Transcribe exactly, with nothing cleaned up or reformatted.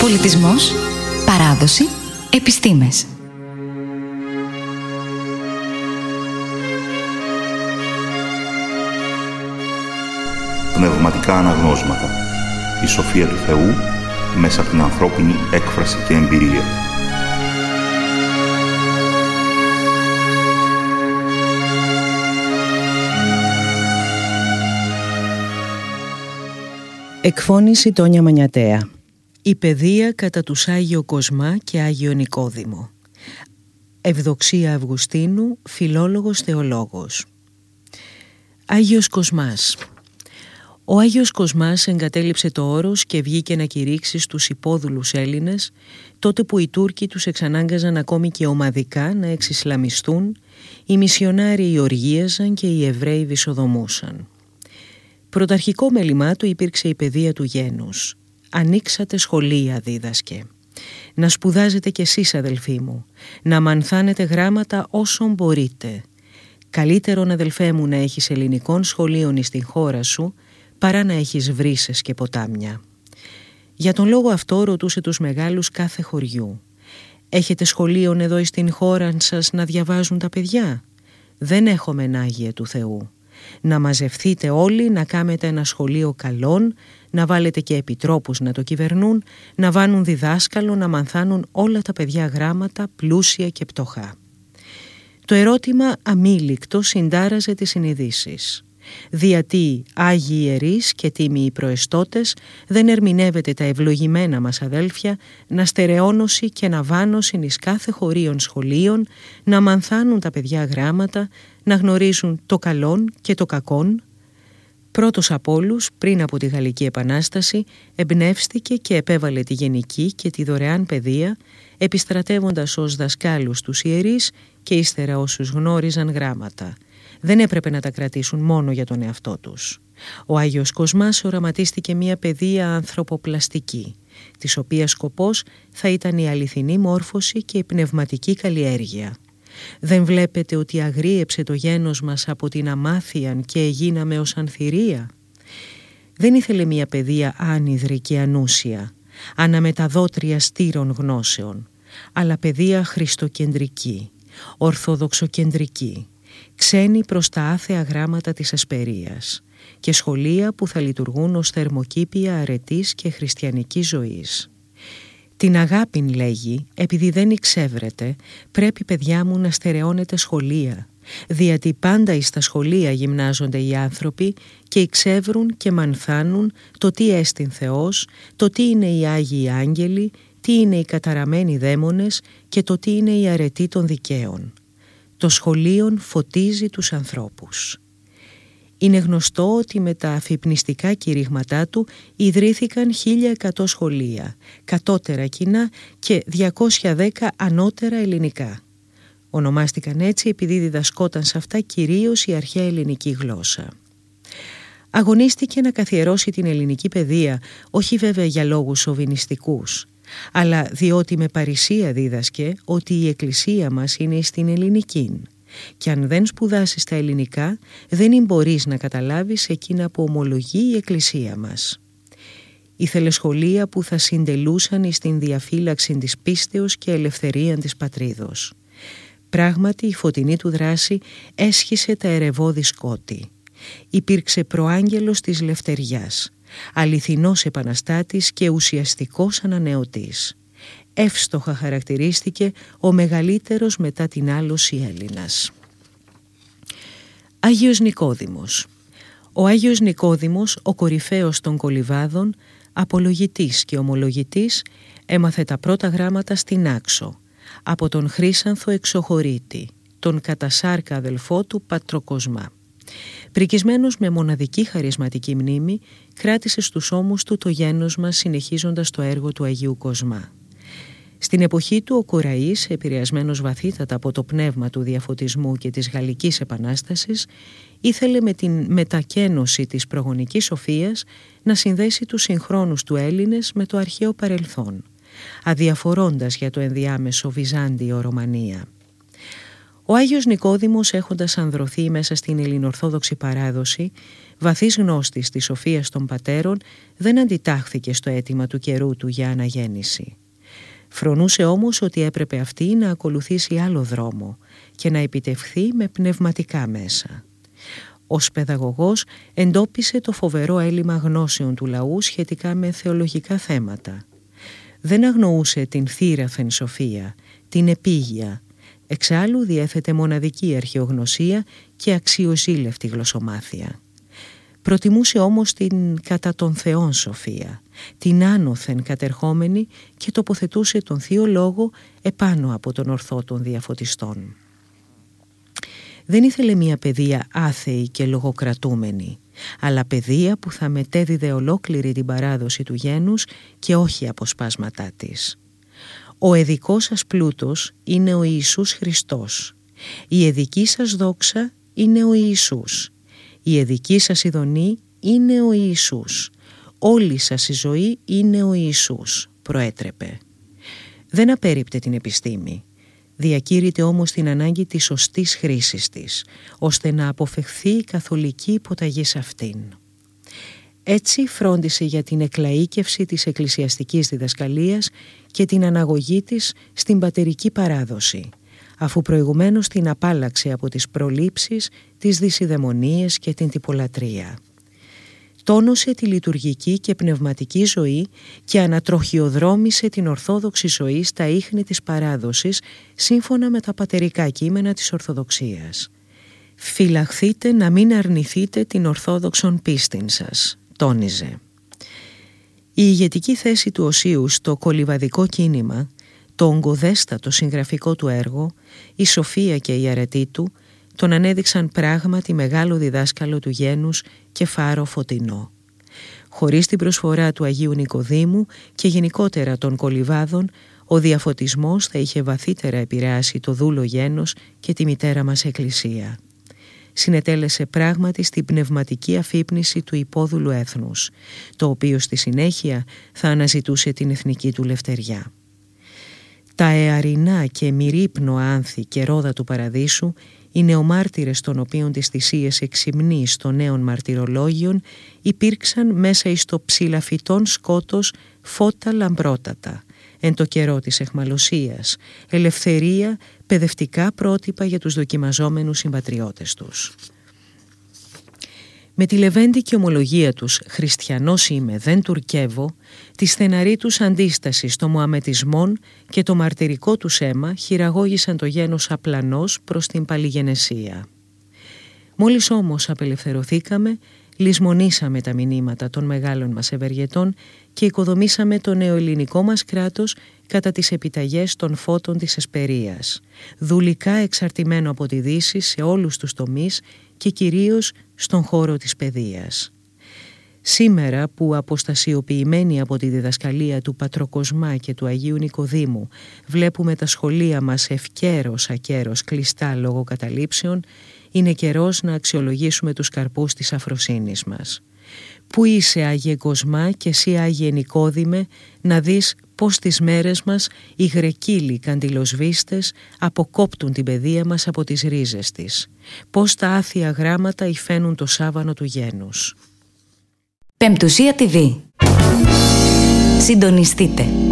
Πολιτισμός, παράδοση, επιστήμες. Πνευματικά αναγνώσματα. Η σοφία του Θεού μέσα από την ανθρώπινη έκφραση και εμπειρία. Εκφώνηση Τόνια Μανιατέα. Η παιδεία κατά τους Άγιο Κοσμά και Άγιο Νικόδημο. Ευδοξία Αυγουστίνου, φιλόλογος θεολόγος. Άγιος Κοσμάς. Ο Άγιος Κοσμάς εγκατέλειψε το όρος και βγήκε να κηρύξει στους υπόδουλους Έλληνες, τότε που οι Τούρκοι τους εξανάγκαζαν ακόμη και ομαδικά να εξισλαμιστούν, οι μισιονάριοι οργίαζαν και οι Εβραίοι βυσοδομούσαν. Πρωταρχικό μέλημά του υπήρξε η παιδεία του γένους. «Ανοίξατε σχολεία», δίδασκε. «Να σπουδάζετε κι εσείς, αδελφοί μου, να μανθάνετε γράμματα όσον μπορείτε. Καλύτερον, αδελφέ μου, να έχεις ελληνικών σχολείων στην χώρα σου, παρά να έχεις βρύσες και ποτάμια». Για τον λόγο αυτό ρωτούσε τους μεγάλους κάθε χωριού: «Έχετε σχολείων εδώ στην χώρα σας να διαβάζουν τα παιδιά?» «Δεν έχουμε, Άγιε του Θεού». «Να μαζευθείτε όλοι, να κάνετε ένα σχολείο καλών, να βάλετε και επιτρόπους να το κυβερνούν, να βάνουν διδάσκαλο, να μανθάνουν όλα τα παιδιά γράμματα, πλούσια και πτωχά». Το ερώτημα αμήλικτο συντάραζε τις συνειδήσεις. «Διατί Άγιοι Ιερείς και τίμιοι προεστώτες δεν ερμηνεύεται τα ευλογημένα μας αδέλφια να στερεώνωση και να βάνωσιν εις κάθε χωρίων σχολείων, να μανθάνουν τα παιδιά γράμματα, να γνωρίζουν το καλόν και το κακόν?» Πρώτος από όλους, πριν από τη Γαλλική Επανάσταση, εμπνεύστηκε και επέβαλε τη γενική και τη δωρεάν παιδεία, επιστρατεύοντας ως δασκάλους τους ιερείς και ύστερα όσους γνώριζαν γράμματα. Δεν έπρεπε να τα κρατήσουν μόνο για τον εαυτό τους. Ο Άγιος Κοσμάς οραματίστηκε μια παιδεία ανθρωποπλαστική, της οποίας σκοπός θα ήταν η αληθινή μόρφωση και η πνευματική καλλιέργεια. «Δεν βλέπετε ότι αγρίεψε το γένος μας από την αμάθειαν και εγίναμε ως ανθυρία?» Δεν ήθελε μια παιδεία άνυδρη και ανούσια, αναμεταδότρια στήρων γνώσεων, αλλά παιδεία χριστοκεντρική, ορθοδοξοκεντρική, ξένη προς τα άθεα γράμματα της ασπερίας και σχολεία που θα λειτουργούν ως θερμοκήπια αρετής και χριστιανικής ζωής. «Την αγάπην», λέγει, «επειδή δεν εξεύρετε, πρέπει, παιδιά μου, να στερεώνετε σχολεία, διότι πάντα εις τα σχολεία γυμνάζονται οι άνθρωποι και εξεύρουν και μανθάνουν το τι έστιν Θεός, το τι είναι οι Άγιοι Άγγελοι, τι είναι οι καταραμένοι δαίμονες και το τι είναι η αρετή των δικαίων. Το σχολείον φωτίζει τους ανθρώπους». Είναι γνωστό ότι με τα αφυπνιστικά κηρύγματά του ιδρύθηκαν χίλια εκατό σχολεία, κατώτερα κοινά και διακόσια δέκα ανώτερα ελληνικά. Ονομάστηκαν έτσι επειδή διδασκόταν σε αυτά κυρίως η αρχαία ελληνική γλώσσα. Αγωνίστηκε να καθιερώσει την ελληνική παιδεία, όχι βέβαια για λόγους σοβινιστικούς, αλλά διότι με παρησία δίδασκε ότι η εκκλησία μας είναι στην ελληνική. Και αν δεν σπουδάσεις τα ελληνικά, δεν μπορείς να καταλάβεις εκείνα που ομολογεί η εκκλησία μας. Ήθελε σχολεία που θα συντελούσαν εις την διαφύλαξη της πίστεως και ελευθερία της πατρίδος. Πράγματι η φωτεινή του δράση έσχισε τα ερεβώδη σκότη. Υπήρξε προάγγελος της λευτεριάς, αληθινός επαναστάτης και ουσιαστικός ανανεωτής. Εύστοχα χαρακτηρίστηκε ο μεγαλύτερος μετά την άλωση Έλληνας. Άγιος Νικόδημος. Ο Άγιος Νικόδημος, ο κορυφαίος των κολυβάδων, απολογητής και ομολογητής, έμαθε τα πρώτα γράμματα στην Άξο, από τον Χρύσανθο Εξοχωρίτη, τον κατασάρκα αδελφό του Πατροκοσμά. Πρικισμένος με μοναδική χαρισματική μνήμη, κράτησε στους ώμους του το γένος μας συνεχίζοντας το έργο του Αγίου Κοσμά. Στην εποχή του ο Κοραής, επηρεασμένος βαθύτατα από το πνεύμα του διαφωτισμού και της Γαλλικής Επανάστασης, ήθελε με την μετακαίνωση της προγονικής σοφίας να συνδέσει τους συγχρόνους του Έλληνες με το αρχαίο παρελθόν, αδιαφορώντας για το ενδιάμεσο Βυζάντιο Ρωμανία. Ο Άγιος Νικόδημος, έχοντας ανδρωθεί μέσα στην ελληνοορθόδοξη παράδοση, βαθύς γνώστης της σοφίας των πατέρων, δεν αντιτάχθηκε στο αίτημα του καιρού του για αναγέννηση. Φρονούσε όμως ότι έπρεπε αυτή να ακολουθήσει άλλο δρόμο και να επιτευχθεί με πνευματικά μέσα. Ως παιδαγωγός εντόπισε το φοβερό έλλειμμα γνώσεων του λαού σχετικά με θεολογικά θέματα. Δεν αγνοούσε την θύραθεν σοφία, την επίγεια. Εξάλλου διέθετε μοναδική αρχαιογνωσία και αξιοζήλευτη γλωσσομάθεια. Προτιμούσε όμως την κατά των θεών σοφία, την άνωθεν κατερχόμενη, και τοποθετούσε τον Θείο Λόγο επάνω από τον ορθό των διαφωτιστών. Δεν ήθελε μια παιδεία άθεη και λογοκρατούμενη, αλλά παιδεία που θα μετέδιδε ολόκληρη την παράδοση του γένους και όχι αποσπάσματά της. Ο εδικός σας πλούτος είναι ο Ιησούς Χριστός. Η εδική σας δόξα είναι ο Ιησούς. Η εδική σας ειδονή είναι ο Ιησούς. Όλη σας η ζωή είναι ο Ιησούς, προέτρεπε. Δεν απέρριπτε την επιστήμη. Διακήρυτε όμως την ανάγκη της σωστής χρήσης της, ώστε να αποφευχθεί η καθολική υποταγή σε αυτήν. Έτσι φρόντισε για την εκλαΐκευση της εκκλησιαστικής διδασκαλίας και την αναγωγή της στην πατερική παράδοση, αφού προηγουμένως την απάλλαξε από τις προλήψεις, τις δυσιδαιμονίες και την τυπολατρεία. Τόνωσε τη λειτουργική και πνευματική ζωή και ανατροχιοδρόμησε την ορθόδοξη ζωή στα ίχνη της παράδοσης σύμφωνα με τα πατερικά κείμενα της Ορθοδοξίας. «Φυλαχθείτε να μην αρνηθείτε την ορθόδοξον πίστην σας», τόνιζε. Η ηγετική θέση του Οσίου στο κολιβαδικό κίνημα, το ογκοδέστατο συγγραφικό του έργο, η σοφία και η αρετή του τον ανέδειξαν πράγματι μεγάλο διδάσκαλο του γένους και φάρο φωτεινό. Χωρίς την προσφορά του Αγίου Νικοδήμου και γενικότερα των κολιβάδων, ο διαφωτισμός θα είχε βαθύτερα επηρεάσει το δούλο γένος και τη μητέρα μας Εκκλησία. Συνετέλεσε πράγματι στην πνευματική αφύπνιση του υπόδουλου έθνους, το οποίο στη συνέχεια θα αναζητούσε την εθνική του λευτεριά. Τα εαρινά και μυρίπνοα άνθη και ρόδα του παραδείσου, οι νεομάρτυρες των οποίων τις θυσίες εξυμνείς των νέων μαρτυρολόγιων υπήρξαν μέσα εις το ψηλαφιτόν σκότος φώτα λαμπρότατα, εν το καιρό της εχμαλωσίας, ελευθερία, παιδευτικά πρότυπα για τους δοκιμαζόμενους συμπατριώτες τους. Με τη λεβέντικη ομολογία τους «Χριστιανός είμαι, δεν τουρκεύω», τη στεναρή τους αντίσταση στο μωαμετισμόν και το μαρτυρικό τους αίμα χειραγώγησαν το γένος απλανός προς την παλιγενεσία. Μόλις όμως απελευθερωθήκαμε, λησμονήσαμε τα μηνύματα των μεγάλων μας ευεργετών και οικοδομήσαμε το νεοελληνικό μας κράτος κατά τις επιταγές των φώτων της Εσπερίας, δουλικά εξαρτημένο από τη Δύση σε όλους τους τομείς και κυρίως στον χώρο της παιδείας. Σήμερα που αποστασιοποιημένοι από τη διδασκαλία του Πατροκοσμά και του Αγίου Νικοδήμου βλέπουμε τα σχολεία μας ευκαίρος ακέρος κλειστά λόγω καταλήψεων, είναι καιρός να αξιολογήσουμε τους καρπούς της αφροσύνης μας. Πού είσαι, Άγιε Κοσμά, και εσύ, Άγιε Νικόδημε, να δεις πως τις μέρες μας οι γρεκύλοι καντιλοσβήστες αποκόπτουν την παιδεία μας από τις ρίζες της. Πως τα άθια γράμματα υφαίνουν το σάβανο του γένους. Πεμπτουσία τι βι. Συντονιστείτε.